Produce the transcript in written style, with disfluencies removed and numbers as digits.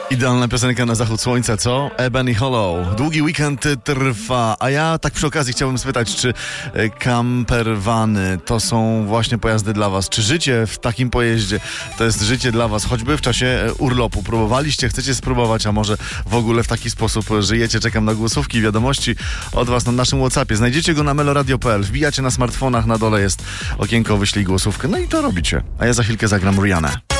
Idealna piosenka na zachód słońca, co? Ebony Hollow. Długi weekend trwa, a ja tak przy okazji chciałbym spytać, czy campervany to są właśnie pojazdy dla was? Czy życie w takim pojeździe to jest życie dla was, choćby w czasie urlopu? Próbowaliście, chcecie spróbować, a może w ogóle w taki sposób żyjecie? Czekam na głosówki, wiadomości od was na naszym WhatsAppie. Znajdziecie go na meloradio.pl, wbijacie na smartfonach, na dole jest okienko, wyślij głosówkę, no i to robicie. A ja za chwilkę zagram Rihanna.